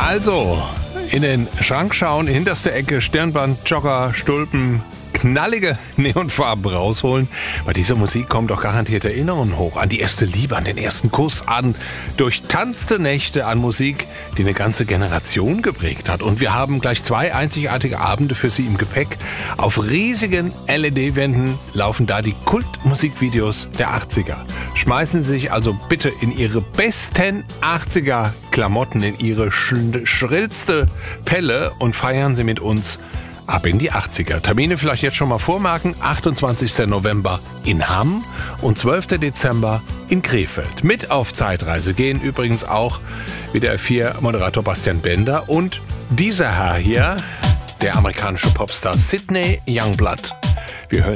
Also, in den Schrank schauen, hinterste Ecke, Stirnband, Jogger, Stulpen, knallige Neonfarben rausholen. Bei dieser Musik kommen doch garantiert Erinnerungen hoch an die erste Liebe, an den ersten Kuss, an durchtanzte Nächte, an Musik, die eine ganze Generation geprägt hat. Und wir haben gleich 2 einzigartige Abende für Sie im Gepäck. Auf riesigen LED-Wänden laufen da die Kultmusikvideos der 80er. Schmeißen Sie sich also bitte in Ihre besten 80er-Klamotten, in Ihre schrillste Pelle und feiern Sie mit uns ab in die 80er. Termine vielleicht jetzt schon mal vormarken. 28. November in Hamm und 12. Dezember in Krefeld. Mit auf Zeitreise gehen übrigens auch WDR 4 Moderator Bastian Bender und dieser Herr hier, der amerikanische Popstar Sidney Youngblood. Wir hören